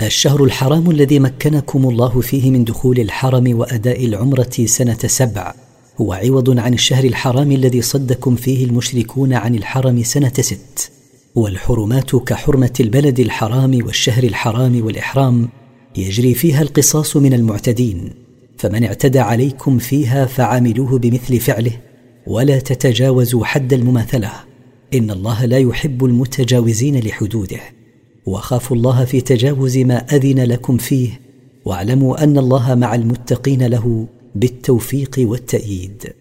الشهر الحرام الذي مكنكم الله فيه من دخول الحرم وأداء العمرة سنة 7 هو عوض عن الشهر الحرام الذي صدكم فيه المشركون عن الحرم سنة 6. والحرمات كحرمة البلد الحرام والشهر الحرام والإحرام يجري فيها القصاص من المعتدين، فمن اعتدى عليكم فيها فعاملوه بمثل فعله، ولا تتجاوزوا حد المماثلة، إن الله لا يحب المتجاوزين لحدوده. وخافوا الله في تجاوز ما أذن لكم فيه، واعلموا أن الله مع المتقين له بالتوفيق والتأييد.